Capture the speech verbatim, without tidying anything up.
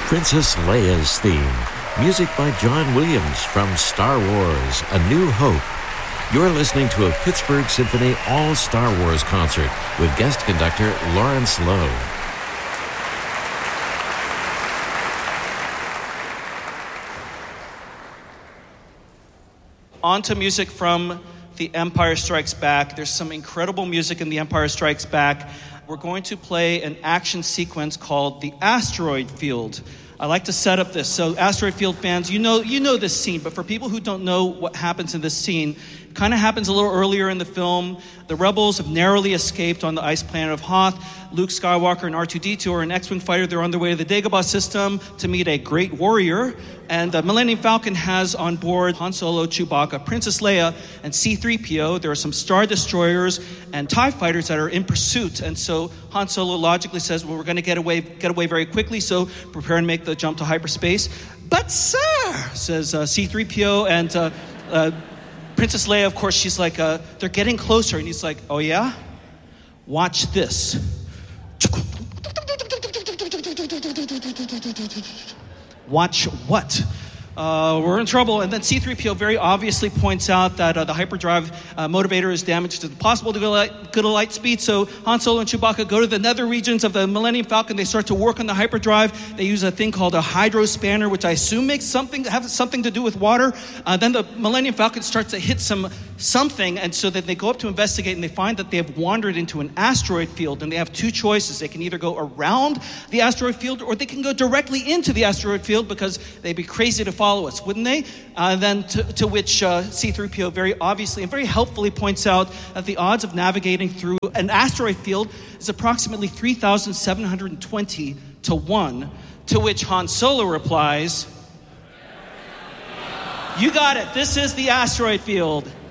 Princess Leia's theme. Music by John Williams from Star Wars, A New Hope. You're listening to a Pittsburgh Symphony All-Star Wars concert with guest conductor Lawrence Lowe. On to music from The Empire Strikes Back. There's some incredible music in The Empire Strikes Back. We're going to play an action sequence called The Asteroid Field. I like to set up this. So Asteroid Field fans, you know you know this scene, but for people who don't know what happens in this scene, it kind of happens a little earlier in the film. The rebels have narrowly escaped on the ice planet of Hoth. Luke Skywalker and R two D two are an X-Wing fighter. They're on their way to the Dagobah system to meet a great warrior. And the Millennium Falcon has on board Han Solo, Chewbacca, Princess Leia, and C three P O. There are some Star Destroyers and TIE fighters that are in pursuit. And so Han Solo logically says, well, we're going to get away get away very quickly, so prepare and make the jump to hyperspace. But sir, says uh, C three P O, and uh, uh, Princess Leia, of course, she's like, uh, they're getting closer. And he's like, oh yeah? Watch this. Watch what? Uh, we're in trouble. And then C three P O very obviously points out that uh, the hyperdrive uh, motivator is damaged to the possible to go light, go to light speed. So Han Solo and Chewbacca go to the nether regions of the Millennium Falcon. They start to work on the hyperdrive. They use a thing called a hydro spanner, which I assume makes something have something to do with water. Uh, then the Millennium Falcon starts to hit some something, and so that they go up to investigate, and they find that they have wandered into an asteroid field, and they have two choices. They can either go around the asteroid field, or they can go directly into the asteroid field, because they'd be crazy to follow us, wouldn't they? Uh, then to, to which uh, C three P O very obviously and very helpfully points out that the odds of navigating through an asteroid field is approximately three thousand seven hundred twenty to one, to which Han Solo replies, you got it, this is the asteroid field.